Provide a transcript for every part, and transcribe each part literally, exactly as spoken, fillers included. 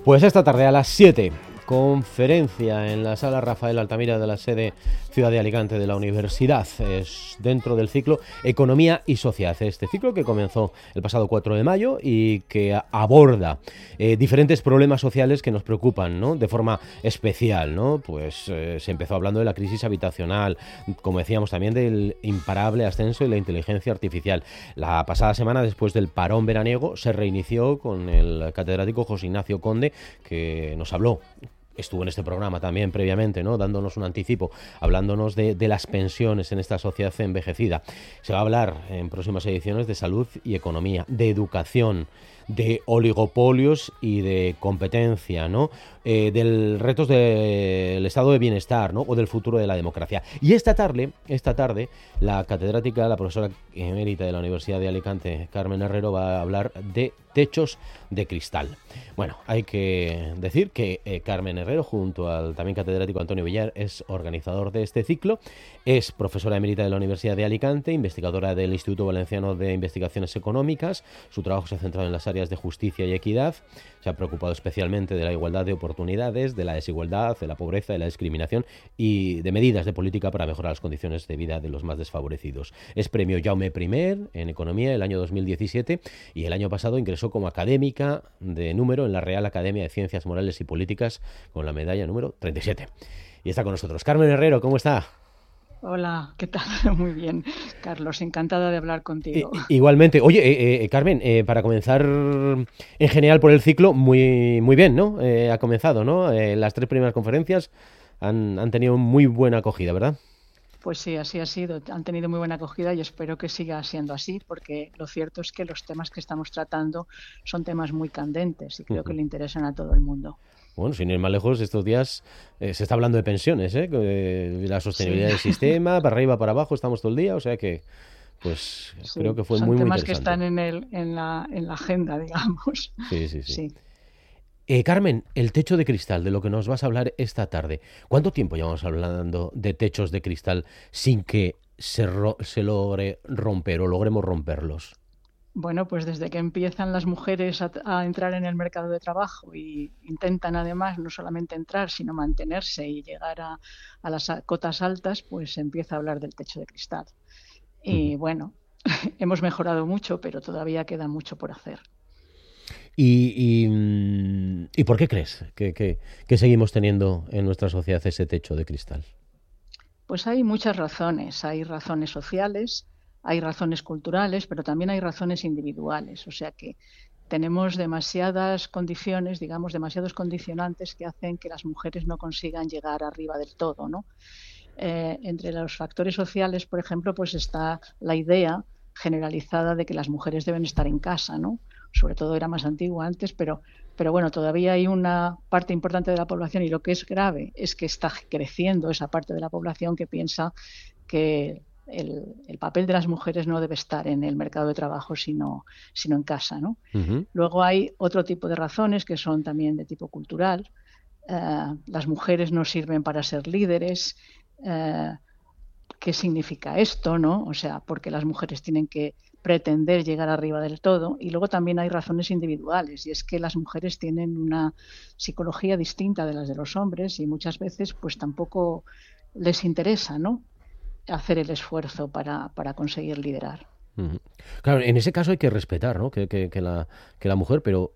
Pues esta tarde a las siete, conferencia en la sala Rafael Altamira de la sede Ciudad de Alicante de la Universidad. Es dentro del ciclo Economía y Sociedad. Este ciclo que comenzó el pasado cuatro de mayo y que aborda eh, diferentes problemas sociales que nos preocupan, ¿no?, de forma especial, ¿no? Pues eh, se empezó hablando de la crisis habitacional, como decíamos también del imparable ascenso de la inteligencia artificial. La pasada semana, después del parón veraniego, se reinició con el catedrático José Ignacio Conde, que nos habló. Estuvo en este programa también previamente, ¿no?, dándonos un anticipo, hablándonos de, de las pensiones en esta sociedad envejecida. Se va a hablar en próximas ediciones de salud y economía, de educación, de oligopolios y de competencia, ¿no?, eh, del retos del estado de bienestar, ¿no?, o del futuro de la democracia. Y esta tarde, esta tarde, la catedrática, la profesora emérita de la Universidad de Alicante, Carmen Herrero, va a hablar de techos de cristal. Bueno, hay que decir que eh, Carmen Herrero, junto al también catedrático Antonio Villar, es organizador de este ciclo, es profesora emérita de la Universidad de Alicante, investigadora del Instituto Valenciano de Investigaciones Económicas. Su trabajo se ha centrado en las áreas de justicia y equidad. Se ha preocupado especialmente de la igualdad de oportunidades, de la desigualdad, de la pobreza, de la discriminación y de medidas de política para mejorar las condiciones de vida de los más desfavorecidos. Es premio Jaume I en Economía el año dos mil diecisiete y el año pasado ingresó como académica de número en la Real Academia de Ciencias Morales y Políticas con la medalla número treinta y siete. Y está con nosotros Carmen Herrero. ¿Cómo está? Hola, ¿qué tal? Muy bien, Carlos, encantada de hablar contigo. I, igualmente. Oye, eh, eh, Carmen, eh, para comenzar en general por el ciclo, muy, muy bien, ¿no? Eh, ha comenzado, ¿no? Eh, las tres primeras conferencias han, han tenido muy buena acogida, ¿verdad? Pues sí, así ha sido. Han tenido muy buena acogida y espero que siga siendo así, porque lo cierto es que los temas que estamos tratando son temas muy candentes y creo uh-huh. que le interesan a todo el mundo. Bueno, sin ir más lejos, estos días eh, se está hablando de pensiones, ¿eh? Eh, la sostenibilidad sí. del sistema, para arriba, para abajo, estamos todo el día, o sea que, pues, sí, creo que fue muy, muy interesante. Son temas que están en, el, en, la, en la agenda, digamos. Sí, sí, sí. sí. Eh, Carmen, el techo de cristal, de lo que nos vas a hablar esta tarde. ¿Cuánto tiempo llevamos hablando de techos de cristal sin que se, ro- se logre romper o logremos romperlos? Bueno, pues desde que empiezan las mujeres a, a entrar en el mercado de trabajo y intentan además no solamente entrar, sino mantenerse y llegar a, a las cotas altas, pues se empieza a hablar del techo de cristal. Y uh-huh. bueno, hemos mejorado mucho, pero todavía queda mucho por hacer. ¿Y, y, ¿y por qué crees que, que, que seguimos teniendo en nuestra sociedad ese techo de cristal? Pues hay muchas razones. Hay razones sociales, hay razones culturales, pero también hay razones individuales. O sea que tenemos demasiadas condiciones, digamos, demasiados condicionantes que hacen que las mujeres no consigan llegar arriba del todo, ¿no? Eh, entre los factores sociales, por ejemplo, pues está la idea generalizada de que las mujeres deben estar en casa, ¿no? Sobre todo era más antiguo antes, pero, pero bueno, todavía hay una parte importante de la población y lo que es grave es que está creciendo esa parte de la población que piensa que el, el papel de las mujeres no debe estar en el mercado de trabajo, sino, sino en casa, ¿no? Uh-huh. Luego hay otro tipo de razones que son también de tipo cultural. Uh, las mujeres no sirven para ser líderes. Uh, ¿Qué significa esto, no? O sea, porque las mujeres tienen que pretender llegar arriba del todo. Y luego también hay razones individuales, y es que las mujeres tienen una psicología distinta de las de los hombres y muchas veces pues tampoco les interesa, ¿no?, hacer el esfuerzo para, para conseguir liderar. Uh-huh. Claro, en ese caso hay que respetar, ¿no?, que, que, que, la, que la mujer, pero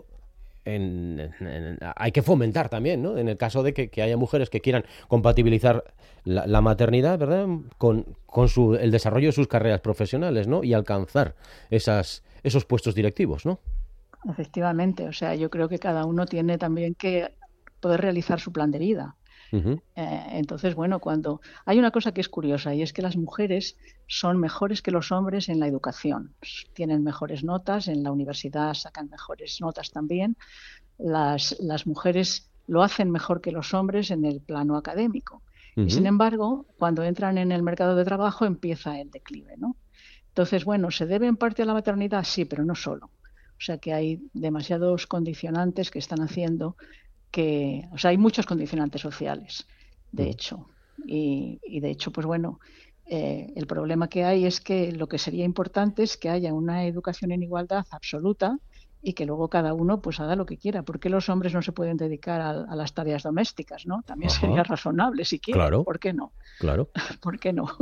en, en, en, hay que fomentar también, ¿no?, en el caso de que, que haya mujeres que quieran compatibilizar la, la maternidad, ¿verdad?, con, con su, el desarrollo de sus carreras profesionales, ¿no?, y alcanzar esas, esos puestos directivos, ¿no? Efectivamente, o sea, yo creo que cada uno tiene también que poder realizar su plan de vida. Uh-huh. Eh, entonces, bueno, cuando hay una cosa que es curiosa y es que las mujeres son mejores que los hombres en la educación, tienen mejores notas, en la universidad sacan mejores notas también, las, las mujeres lo hacen mejor que los hombres en el plano académico. Uh-huh. Y sin embargo, cuando entran en el mercado de trabajo empieza el declive, ¿no? Entonces, bueno, ¿se debe en parte a la maternidad? Sí, pero no solo. O sea que hay demasiados condicionantes que están haciendo que, o sea, hay muchos condicionantes sociales, de hecho, y, y de hecho, pues bueno, eh, el problema que hay es que lo que sería importante es que haya una educación en igualdad absoluta y que luego cada uno pues haga lo que quiera. ¿Por qué los hombres no se pueden dedicar a, a las tareas domésticas, ¿no? También Ajá. sería razonable si quieren. Claro. ¿Por qué no? Claro. ¿Por qué no?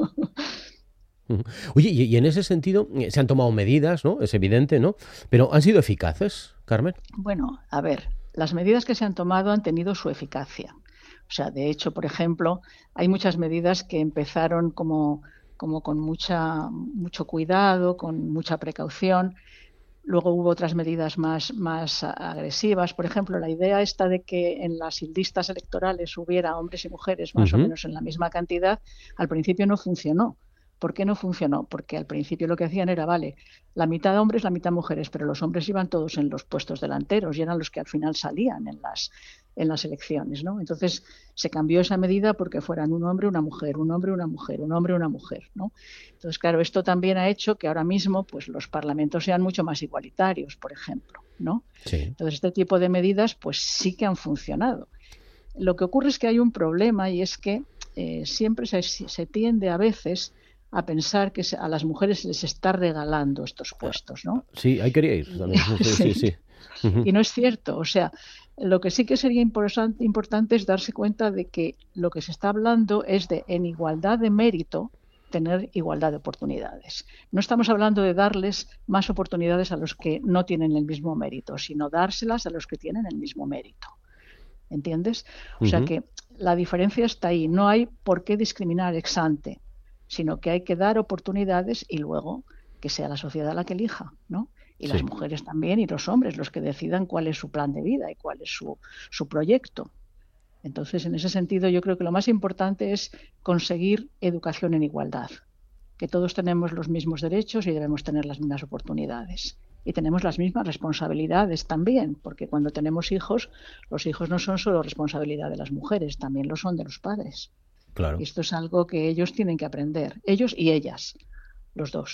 Oye, y, y en ese sentido se han tomado medidas, ¿no? Es evidente, ¿no? Pero ¿han sido eficaces, Carmen? Bueno, a ver, las medidas que se han tomado han tenido su eficacia. O sea, de hecho, por ejemplo, hay muchas medidas que empezaron como, como con mucha, mucho cuidado, con mucha precaución. Luego hubo otras medidas más, más agresivas. Por ejemplo, la idea esta de que en las listas electorales hubiera hombres y mujeres más uh-huh. o menos en la misma cantidad, al principio no funcionó. ¿Por qué no funcionó? Porque al principio lo que hacían era, vale, la mitad hombres, la mitad mujeres, pero los hombres iban todos en los puestos delanteros y eran los que al final salían en las, en las elecciones, ¿no? Entonces se cambió esa medida porque fueran un hombre, una mujer, un hombre, una mujer, un hombre, una mujer, ¿no? Entonces, claro, esto también ha hecho que ahora mismo pues, los parlamentos sean mucho más igualitarios, por ejemplo, ¿no? Sí. Entonces, este tipo de medidas pues sí que han funcionado. Lo que ocurre es que hay un problema y es que eh, siempre se, se tiende a veces a pensar que a las mujeres se les está regalando estos puestos, ¿no? Sí, ahí quería ir también. Sí, sí, sí. sí. Uh-huh. Y no es cierto. O sea, lo que sí que sería importante, importante es darse cuenta de que lo que se está hablando es de, en igualdad de mérito, tener igualdad de oportunidades. No estamos hablando de darles más oportunidades a los que no tienen el mismo mérito, sino dárselas a los que tienen el mismo mérito. ¿Entiendes? O uh-huh. sea que la diferencia está ahí. No hay por qué discriminar ex ante, sino que hay que dar oportunidades y luego que sea la sociedad la que elija, ¿no? Y sí. las mujeres también y los hombres los que decidan cuál es su plan de vida y cuál es su, su proyecto. Entonces, en ese sentido, yo creo que lo más importante es conseguir educación en igualdad, que todos tenemos los mismos derechos y debemos tener las mismas oportunidades. Y tenemos las mismas responsabilidades también, porque cuando tenemos hijos, los hijos no son solo responsabilidad de las mujeres, también lo son de los padres. Claro. Y esto es algo que ellos tienen que aprender, ellos y ellas, los dos.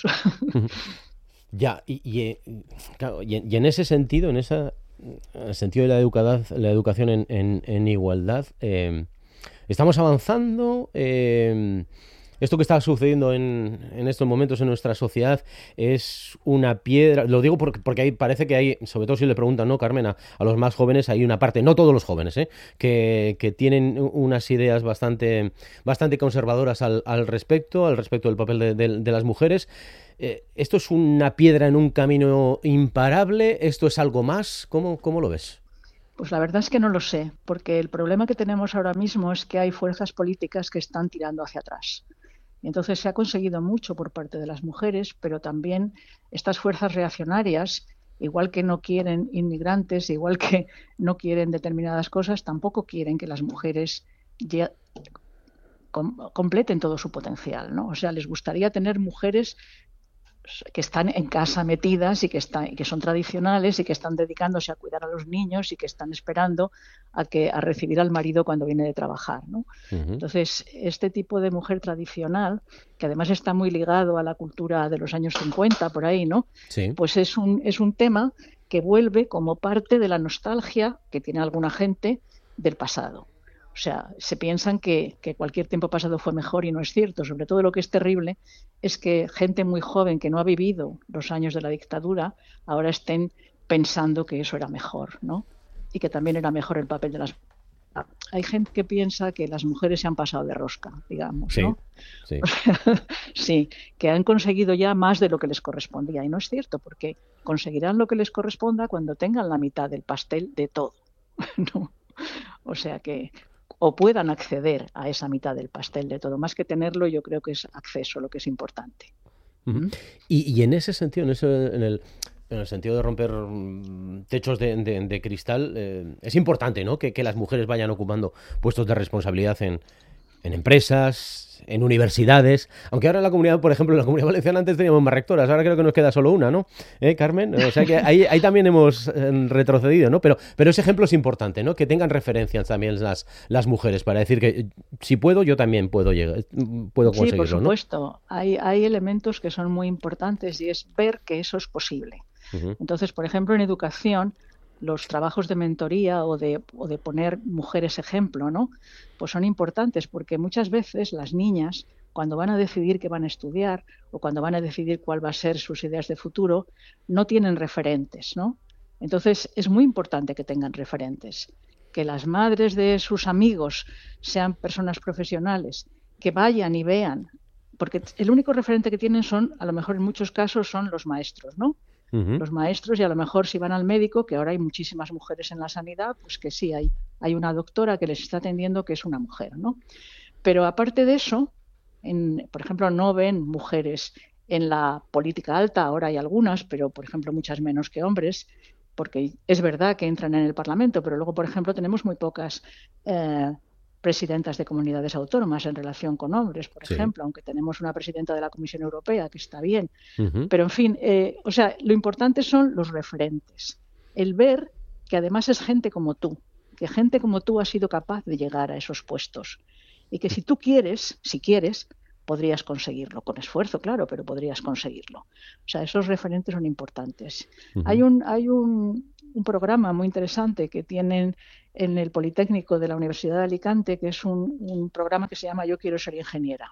Ya, y, y, claro, y, y en ese sentido, en ese sentido de la, educadad, la educación en, en, en igualdad, eh, ¿estamos avanzando? Eh, Esto que está sucediendo en, en estos momentos en nuestra sociedad es una piedra, lo digo porque, porque ahí parece que hay, sobre todo si le preguntan, ¿no, Carmen? A, a los más jóvenes hay una parte, no todos los jóvenes, ¿eh? que, que tienen unas ideas bastante, bastante conservadoras al, al respecto, al respecto del papel de, de, de las mujeres. Eh, ¿Esto es una piedra en un camino imparable? ¿Esto es algo más? ¿Cómo, cómo lo ves? Pues la verdad es que no lo sé, porque el problema que tenemos ahora mismo es que hay fuerzas políticas que están tirando hacia atrás. Entonces se ha conseguido mucho por parte de las mujeres, pero también estas fuerzas reaccionarias, igual que no quieren inmigrantes, igual que no quieren determinadas cosas, tampoco quieren que las mujeres ya com- completen todo su potencial, ¿no? O sea, les gustaría tener mujeres que están en casa metidas y que, están, y que son tradicionales y que están dedicándose a cuidar a los niños y que están esperando a, que, a recibir al marido cuando viene de trabajar, ¿no? Uh-huh. Entonces, este tipo de mujer tradicional, que además está muy ligado a la cultura de los años cincuenta, por ahí, ¿no? Sí. Pues es un, es un tema que vuelve como parte de la nostalgia que tiene alguna gente del pasado. O sea, se piensan que, que cualquier tiempo pasado fue mejor y no es cierto. Sobre todo lo que es terrible es que gente muy joven que no ha vivido los años de la dictadura ahora estén pensando que eso era mejor, ¿no? Y que también era mejor el papel de las... Hay gente que piensa que las mujeres se han pasado de rosca, digamos, sí, ¿no? Sí. Sí, que han conseguido ya más de lo que les correspondía. Y no es cierto, porque conseguirán lo que les corresponda cuando tengan la mitad del pastel de todo, ¿no? O sea que... o puedan acceder a esa mitad del pastel de todo. Más que tenerlo, yo creo que es acceso lo que es importante. Uh-huh. ¿Mm? Y, y en ese sentido, en, ese, en, el, en el sentido de romper techos de, de, de cristal, eh, es importante, ¿no? Que, que las mujeres vayan ocupando puestos de responsabilidad en, en empresas, en universidades, aunque ahora en la comunidad, por ejemplo, en la Comunidad Valenciana antes teníamos más rectoras, ahora creo que nos queda solo una, ¿no? ¿Eh, Carmen? O sea que ahí, ahí también hemos retrocedido, ¿no? Pero, pero ese ejemplo es importante, ¿no? Que tengan referencias también las, las mujeres para decir que si puedo, yo también puedo llegar, puedo conseguirlo, sí, por supuesto. ¿No? Hay, hay elementos que son muy importantes y es ver que eso es posible. Uh-huh. Entonces, por ejemplo, en educación, los trabajos de mentoría o de, o de poner mujeres ejemplo, ¿no? Pues son importantes porque muchas veces las niñas, cuando van a decidir qué van a estudiar o cuando van a decidir cuál va a ser sus ideas de futuro, no tienen referentes, ¿no? Entonces, es muy importante que tengan referentes, que las madres de sus amigos sean personas profesionales, que vayan y vean, porque el único referente que tienen son, a lo mejor en muchos casos, son los maestros, ¿no? Uh-huh. Los maestros, y a lo mejor si van al médico, que ahora hay muchísimas mujeres en la sanidad, pues que sí, hay, hay una doctora que les está atendiendo que es una mujer, ¿no? Pero aparte de eso, en, por ejemplo, no ven mujeres en la política alta, ahora hay algunas, pero por ejemplo muchas menos que hombres, porque es verdad que entran en el Parlamento, pero luego, por ejemplo, tenemos muy pocas eh, presidentas de comunidades autónomas en relación con hombres, por sí. ejemplo, aunque tenemos una presidenta de la Comisión Europea que está bien. Uh-huh. Pero, en fin, eh, o sea, lo importante son los referentes. El ver que además es gente como tú, que gente como tú ha sido capaz de llegar a esos puestos y que si tú quieres, si quieres, podrías conseguirlo, con esfuerzo, claro, pero podrías conseguirlo. O sea, esos referentes son importantes. Uh-huh. Hay un, hay un, un programa muy interesante que tienen en el Politécnico de la Universidad de Alicante, que es un, un programa que se llama Yo quiero ser ingeniera.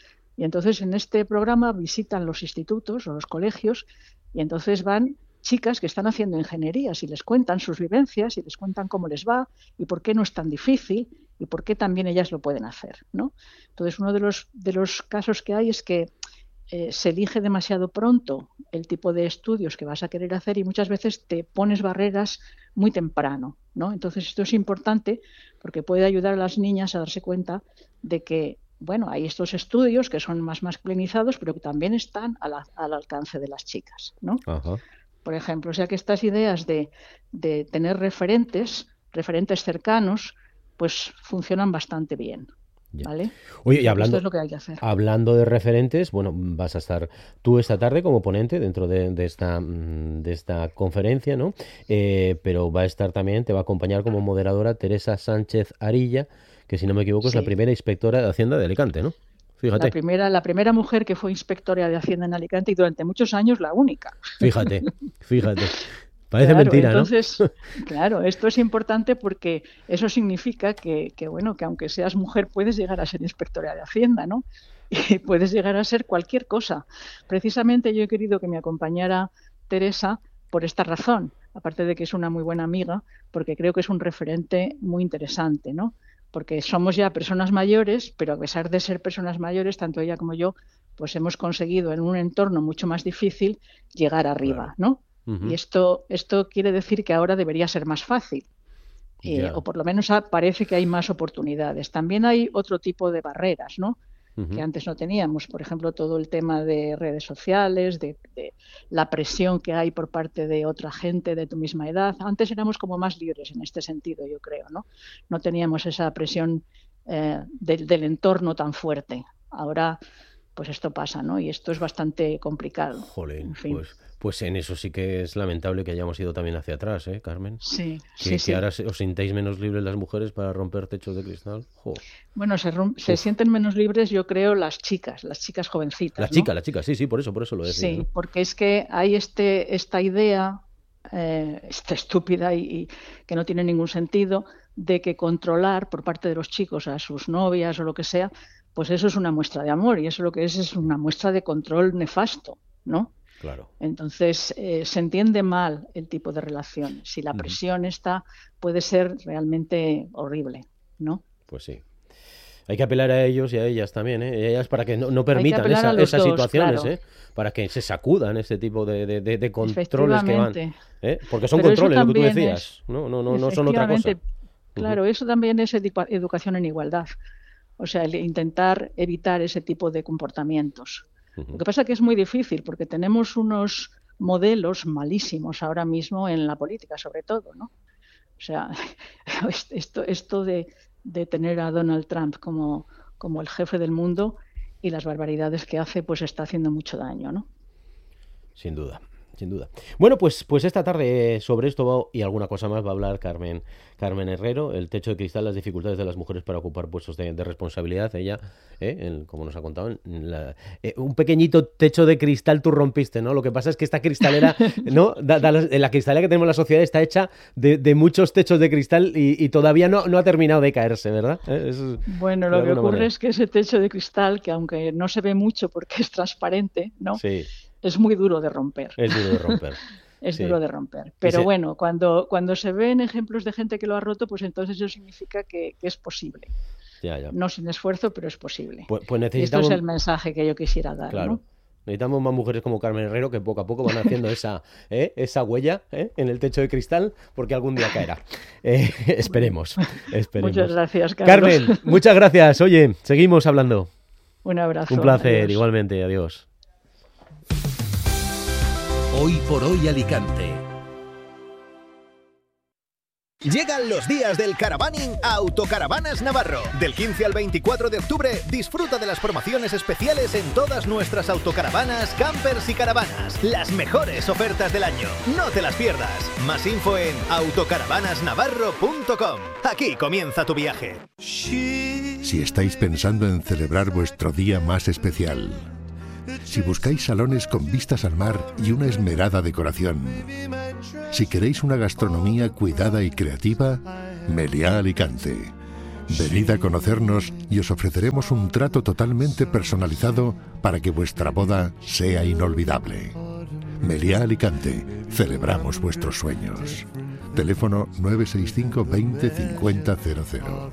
Y entonces en este programa visitan los institutos o los colegios y entonces van chicas que están haciendo ingenierías y les cuentan sus vivencias y les cuentan cómo les va y por qué no es tan difícil y por qué también ellas lo pueden hacer, ¿no? Entonces, uno de los, de los casos que hay es que eh, se elige demasiado pronto el tipo de estudios que vas a querer hacer y muchas veces te pones barreras muy temprano, ¿no? Entonces, esto es importante porque puede ayudar a las niñas a darse cuenta de que, bueno, hay estos estudios que son más masculinizados, pero que también están al, al alcance de las chicas, ¿no? Ajá. Por ejemplo, o sea que estas ideas de, de tener referentes, referentes cercanos, pues funcionan bastante bien. ¿Vale? Oye, y hablando, Esto es lo que hay que hacer. Hablando de referentes, bueno, vas a estar tú esta tarde como ponente dentro de, de esta de esta conferencia, ¿no? Eh, pero va a estar también, te va a acompañar como moderadora Teresa Sánchez Arilla, que si no me equivoco sí. es la primera inspectora de Hacienda de Alicante, ¿no? Fíjate. La primera, la primera mujer que fue inspectora de Hacienda en Alicante y durante muchos años la única. Fíjate, fíjate. Parece claro, mentira, entonces, ¿no? Claro, esto es importante porque eso significa que, que, bueno, que aunque seas mujer puedes llegar a ser inspectora de Hacienda, ¿no? Y puedes llegar a ser cualquier cosa. Precisamente yo he querido que me acompañara Teresa por esta razón, aparte de que es una muy buena amiga, porque creo que es un referente muy interesante, ¿no? Porque somos ya personas mayores, pero a pesar de ser personas mayores, tanto ella como yo, pues hemos conseguido en un entorno mucho más difícil llegar arriba, claro. ¿no? Uh-huh. Y esto, esto quiere decir que ahora debería ser más fácil, eh, yeah. o por lo menos parece que hay más oportunidades. También hay otro tipo de barreras, ¿no? Uh-huh. Que antes no teníamos, por ejemplo, todo el tema de redes sociales, de, de la presión que hay por parte de otra gente de tu misma edad. Antes éramos como más libres en este sentido, yo creo, ¿no? No teníamos esa presión eh, del, del entorno tan fuerte. Ahora, pues esto pasa, ¿no? Y esto es bastante complicado. Jolín, en fin. pues, pues en eso sí que es lamentable que hayamos ido también hacia atrás, ¿eh, Carmen? Sí, que, sí, que sí. ahora os sintáis menos libres las mujeres para romper techos de cristal. Jo. Bueno, se, rom- se sienten menos libres, yo creo, las chicas, las chicas jovencitas. Las ¿no? chicas, las chicas, sí, sí, por eso, por eso lo decía. Sí, ¿no? porque es que hay este, esta idea, eh, esta estúpida y, y que no tiene ningún sentido, de que controlar por parte de los chicos a sus novias o lo que sea, pues eso es una muestra de amor y eso lo que es es una muestra de control nefasto, ¿no? Claro. Entonces eh, se entiende mal el tipo de relaciones. Si la presión está, puede ser realmente horrible, ¿no? Pues sí. Hay que apelar a ellos y a ellas también, ¿eh? Ellas para que no, no permitan esa, esas dos, situaciones, claro. ¿eh? Para que se sacudan este tipo de, de, de, de controles que van, ¿eh? Porque son Pero controles, lo que tú decías, es, ¿no? No, no, no son otra cosa. Claro, uh-huh. Eso también es edu- educación en igualdad. O sea, el intentar evitar ese tipo de comportamientos. Uh-huh. Lo que pasa es que es muy difícil porque tenemos unos modelos malísimos ahora mismo en la política, sobre todo, ¿no? O sea, esto, esto de, de tener a Donald Trump como, como el jefe del mundo y las barbaridades que hace, pues está haciendo mucho daño, ¿no? Sin duda. Sin duda. Bueno, pues, pues esta tarde sobre esto va, y alguna cosa más va a hablar Carmen, Carmen Herrero, el techo de cristal, las dificultades de las mujeres para ocupar puestos de, de responsabilidad. Ella, eh, en, como nos ha contado, en la, eh, un pequeñito techo de cristal tú rompiste, ¿no? Lo que pasa es que esta cristalera, ¿no? Da, da, la cristalera que tenemos en la sociedad está hecha de, de muchos techos de cristal y, y todavía no, no ha terminado de caerse, ¿verdad? ¿Eh? Es, bueno, lo que ocurre manera. es que ese techo de cristal, que aunque no se ve mucho porque es transparente, ¿no? Sí. Es muy duro de romper. Es duro de romper. es sí. duro de romper. Pero se... bueno, cuando, cuando se ven ejemplos de gente que lo ha roto, pues entonces eso significa que, que es posible. Ya, ya. No sin esfuerzo, pero es posible. Pues, pues necesitamos... Y esto es el mensaje que yo quisiera dar, claro. ¿no? Necesitamos más mujeres como Carmen Herrero que poco a poco van haciendo esa, ¿eh? esa huella ¿eh? en el techo de cristal, porque algún día caerá. Eh, esperemos, esperemos. Muchas gracias, Carlos. Carmen, muchas gracias. Oye, seguimos hablando. Un abrazo. Un placer, adiós. igualmente. Adiós. Hoy por hoy Alicante. Llegan los días del caravaning a Autocaravanas Navarro. Del quince al veinticuatro de octubre, disfruta de las promociones especiales en todas nuestras autocaravanas, campers y caravanas. Las mejores ofertas del año. No te las pierdas. Más info en autocaravanas navarro punto com. Aquí comienza tu viaje. Si estáis pensando en celebrar vuestro día más especial, si buscáis salones con vistas al mar y una esmerada decoración, si queréis una gastronomía cuidada y creativa, Meliá Alicante. Venid a conocernos y os ofreceremos un trato totalmente personalizado para que vuestra boda sea inolvidable. Meliá Alicante, celebramos vuestros sueños. Teléfono nueve seis cinco veinte cincuenta cero cero.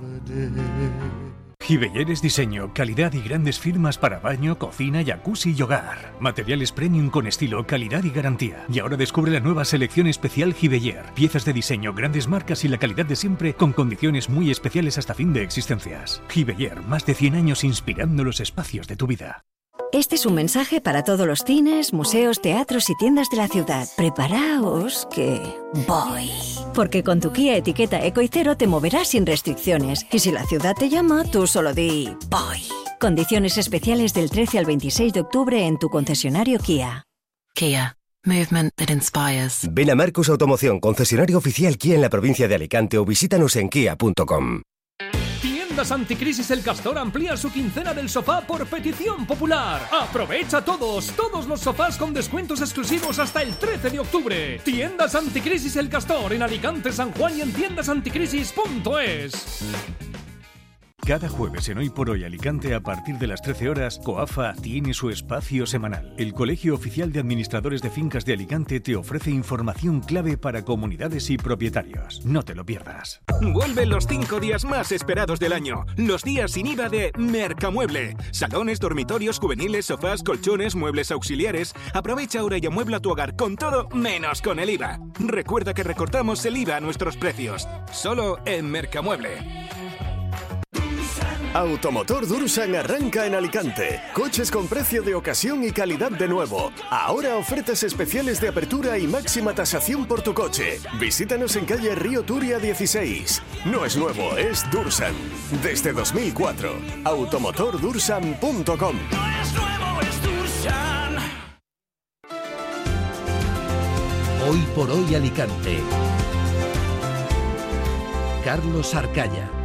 Gibeller es diseño, calidad y grandes firmas para baño, cocina, jacuzzi y hogar. Materiales premium con estilo, calidad y garantía. Y ahora descubre la nueva selección especial Gibeller. Piezas de diseño, grandes marcas y la calidad de siempre con condiciones muy especiales hasta fin de existencias. Gibeller, más de cien años inspirando los espacios de tu vida. Este es un mensaje para todos los cines, museos, teatros y tiendas de la ciudad. Preparaos que voy. Porque con tu Kia etiqueta Eco y Cero te moverás sin restricciones. Y si la ciudad te llama, tú solo di voy. Condiciones especiales del trece al veintiséis de octubre en tu concesionario Kia. Kia. Movement that inspires. Ven a Marcus Automoción, concesionario oficial Kia en la provincia de Alicante, o visítanos en kia punto com. Anticrisis El Castor amplía su quincena del sofá por petición popular. Aprovecha todos, todos los sofás con descuentos exclusivos hasta el trece de octubre. Tiendas Anticrisis El Castor en Alicante, San Juan y en tiendas anticrisis punto es. Cada jueves en Hoy por Hoy Alicante, a partir de las trece horas, COAFA tiene su espacio semanal. El Colegio Oficial de Administradores de Fincas de Alicante te ofrece información clave para comunidades y propietarios. No te lo pierdas. Vuelven los cinco días más esperados del año. Los días sin I V A de Mercamueble. Salones, dormitorios, juveniles, sofás, colchones, muebles auxiliares. Aprovecha ahora y amuebla tu hogar con todo menos con el I V A. Recuerda que recortamos el I V A a nuestros precios. Solo en Mercamueble. Automotor Dursan arranca en Alicante. Coches con precio de ocasión y calidad de nuevo. Ahora ofertas especiales de apertura y máxima tasación por tu coche. Visítanos en calle Río Turia dieciséis. No es nuevo, es Dursan. Desde dos mil cuatro. automotor dursan punto com. No es nuevo, es Dursan. Hoy por Hoy Alicante. Carlos Arcaya.